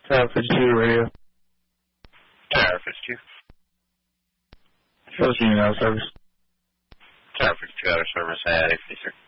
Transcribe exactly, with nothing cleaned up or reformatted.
Tower fifty-two radio. Tower fifty-two. Philippine out of service. Tower fifty-two out of service at eight fifty, sir.